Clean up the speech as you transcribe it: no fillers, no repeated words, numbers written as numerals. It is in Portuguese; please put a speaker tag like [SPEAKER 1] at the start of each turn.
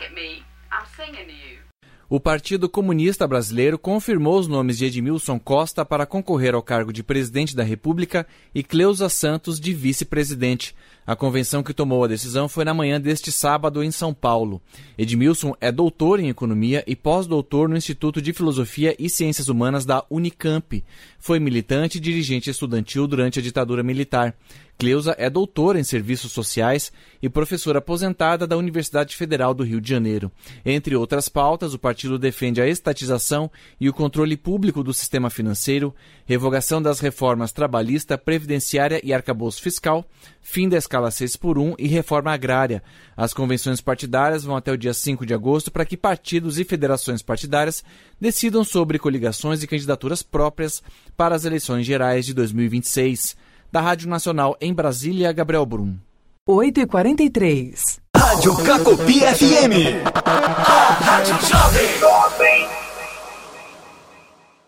[SPEAKER 1] at me, I'm singing to you.
[SPEAKER 2] O Partido Comunista Brasileiro confirmou os nomes de Edmilson Costa para concorrer ao cargo de presidente da República e Cleusa Santos de vice-presidente. A convenção que tomou a decisão foi na manhã deste sábado em São Paulo. Edmilson é doutor em Economia e pós-doutor no Instituto de Filosofia e Ciências Humanas da Unicamp. Foi militante e dirigente estudantil durante a ditadura militar. Cleusa é doutora em Serviços Sociais e professora aposentada da Universidade Federal do Rio de Janeiro. Entre outras pautas, o partido defende a estatização e o controle público do sistema financeiro, revogação das reformas trabalhista, previdenciária e arcabouço fiscal, fim da escala 6x1 e reforma agrária. As convenções partidárias vão até o dia 5 de agosto para que partidos e federações partidárias decidam sobre coligações e candidaturas próprias para as eleições gerais de 2026. Da Rádio Nacional em Brasília, Gabriel Brum.
[SPEAKER 3] 8h43.
[SPEAKER 4] Rádio Cacopi FM. A Rádio Jovem.